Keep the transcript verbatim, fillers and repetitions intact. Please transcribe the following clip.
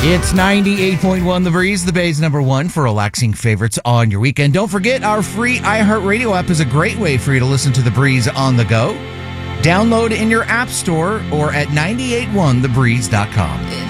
It's ninety-eight point one The Breeze, the Bay's number one for relaxing favorites on your weekend. Don't forget, our free iHeartRadio app is a great way for you to listen to The Breeze on the go. Download in your app store or at nine eight one the breeze dot com.